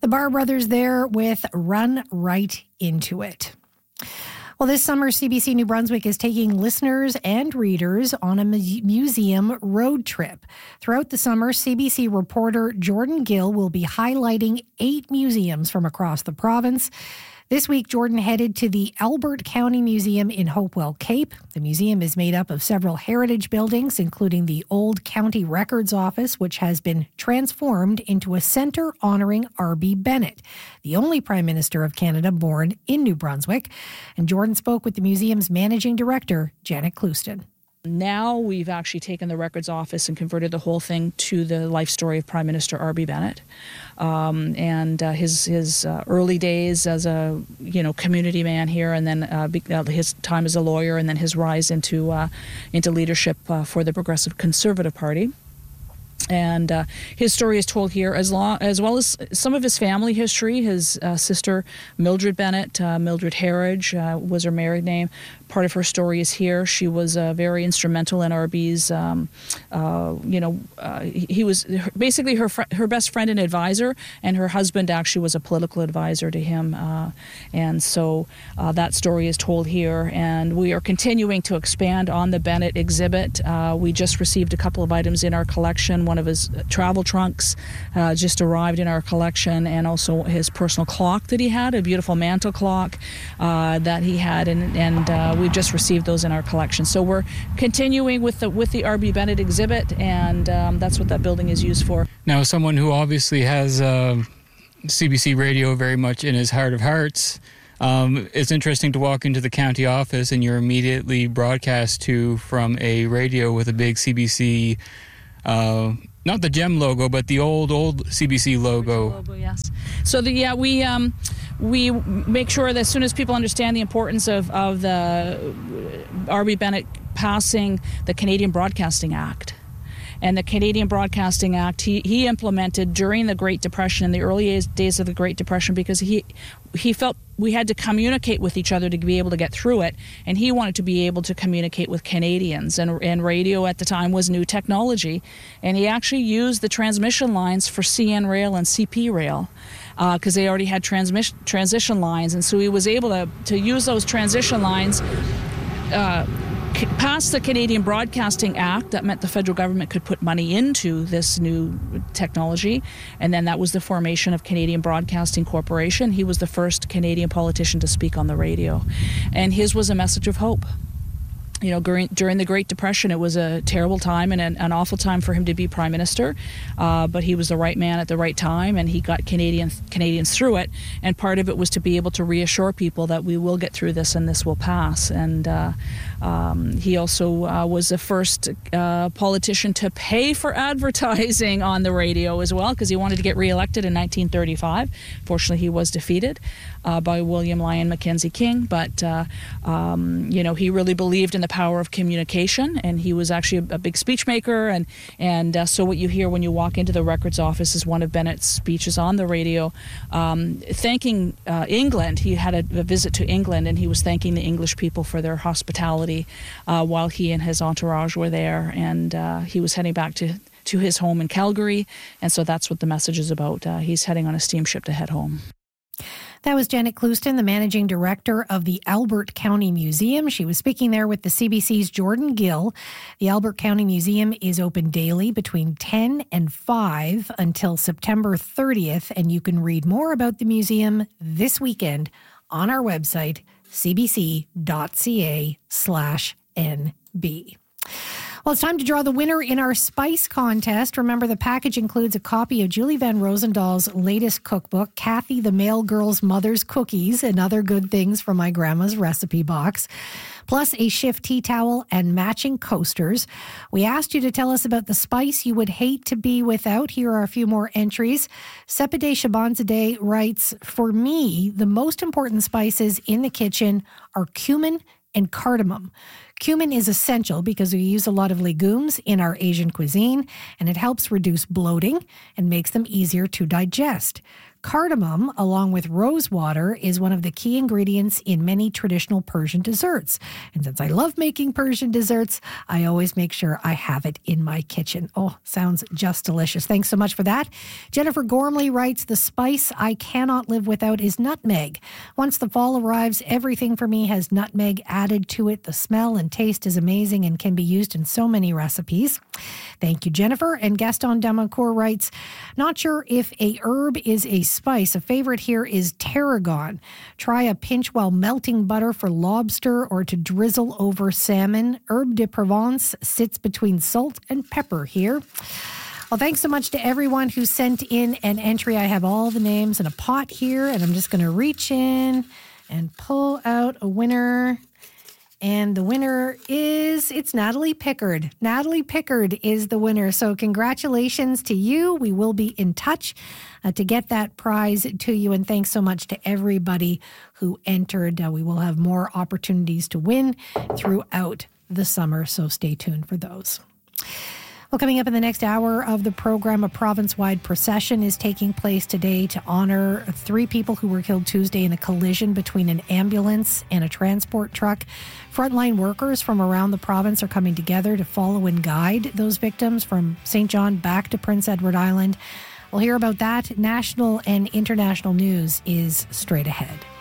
The Barr Brothers there with Run Right Into It. Well, this summer, CBC New Brunswick is taking listeners and readers on a museum road trip. Throughout the summer, CBC reporter Jordan Gill will be highlighting 8 museums from across the province. This week, Jordan headed to the Albert County Museum in Hopewell Cape. The museum is made up of several heritage buildings, including the old County Records Office, which has been transformed into a centre honouring R.B. Bennett, the only Prime Minister of Canada born in New Brunswick. And Jordan spoke with the museum's managing director, Janet Clouston. Now we've actually taken the records office and converted the whole thing to the life story of Prime Minister R.B. Bennett, and his early days as a community man here, and then his time as a lawyer, and then his rise into leadership for the Progressive Conservative Party. And his story is told here, as well as some of his family history. His sister, Mildred Bennett, Mildred Harridge was her married name. Part of her story is here. She was very instrumental in RB's, he was basically her best friend and advisor, and her husband actually was a political advisor to him. And so that story is told here. And we are continuing to expand on the Bennett exhibit. We just received a couple of items in our collection. One of his travel trunks just arrived in our collection, and also his personal clock that he had, a beautiful mantle clock that he had, and we've just received those in our collection. So we're continuing with the R.B. Bennett exhibit, and that's what that building is used for. Now, someone who obviously has CBC Radio very much in his heart of hearts, it's interesting to walk into the county office and you're immediately broadcast to from a radio with a big CBC, not the GEM logo, but the old CBC logo. Yes. So we make sure that as soon as people understand the importance of the R.B. Bennett passing the Canadian Broadcasting Act. And the Canadian Broadcasting Act, he implemented during the Great Depression, in the early days of the Great Depression, because he felt we had to communicate with each other to be able to get through it, and he wanted to be able to communicate with Canadians. And radio at the time was new technology, and he actually used the transmission lines for CN Rail and CP Rail, because they already had transition lines, and so he was able to use those transition lines. Passed the Canadian Broadcasting Act. That meant the federal government could put money into this new technology, and then that was the formation of Canadian Broadcasting Corporation. He was the first Canadian politician to speak on the radio, and his was a message of hope. During the Great Depression, it was a terrible time and an awful time for him to be Prime Minister, but he was the right man at the right time, and he got Canadians through it. And part of it was to be able to reassure people that we will get through this and this will pass. And he also was the first politician to pay for advertising on the radio as well, because he wanted to get reelected in 1935. Fortunately, he was defeated by William Lyon Mackenzie King, but he really believed in the power of communication, and he was actually a big speech maker, and so what you hear when you walk into the records office is one of Bennett's speeches on the radio, thanking England. He had a visit to England, and he was thanking the English people for their hospitality while he and his entourage were there, and he was heading back to his home in Calgary, and so that's what the message is about. He's heading on a steamship to head home. That was Janet Clouston, the managing director of the Albert County Museum. She was speaking there with the CBC's Jordan Gill. The Albert County Museum is open daily between 10 and 5 until September 30th, and you can read more about the museum this weekend on our website, cbc.ca/NB. Well, it's time to draw the winner in our spice contest. Remember, the package includes a copy of Julie Van Rosendaal's latest cookbook, Kathy the Mail Girl's Mother's Cookies, and other good things from my grandma's recipe box, plus a Shift tea towel and matching coasters. We asked you to tell us about the spice you would hate to be without. Here are a few more entries. Sepide Shabanzadeh writes, for me, the most important spices in the kitchen are cumin and cardamom. Cumin is essential because we use a lot of legumes in our Asian cuisine, and it helps reduce bloating and makes them easier to digest. Cardamom, along with rose water, is one of the key ingredients in many traditional Persian desserts. And since I love making Persian desserts, I always make sure I have it in my kitchen. Oh, sounds just delicious. Thanks so much for that. Jennifer Gormley writes, the spice I cannot live without is nutmeg. Once the fall arrives, everything for me has nutmeg added to it. The smell and taste is amazing and can be used in so many recipes. Thank you, Jennifer. And Gaston Damancourt writes, not sure if a herb is a spice. A favorite here is tarragon. Try a pinch while melting butter for lobster or to drizzle over salmon. Herbe de Provence sits between salt and pepper here. Well, thanks so much to everyone who sent in an entry. I have all the names in a pot here, and I'm just going to reach in and pull out a winner. And the winner it's Natalie Pickard. Natalie Pickard is the winner. So congratulations to you. We will be in touch to get that prize to you. And thanks so much to everybody who entered. We will have more opportunities to win throughout the summer. So stay tuned for those. Well, coming up in the next hour of the program, a province-wide procession is taking place today to honor 3 people who were killed Tuesday in a collision between an ambulance and a transport truck. Frontline workers from around the province are coming together to follow and guide those victims from St. John back to Prince Edward Island. We'll hear about that. National and international news is straight ahead.